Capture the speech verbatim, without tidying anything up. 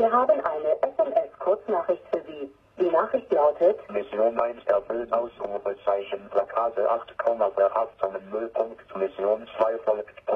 Wir haben eine S M S-Kurznachricht für Sie. Die Nachricht lautet: Mission eins erfüllt, Ausrufezeichen, Plakate acht Komma Verhaftungen null Punkt, Mission zwei folgt.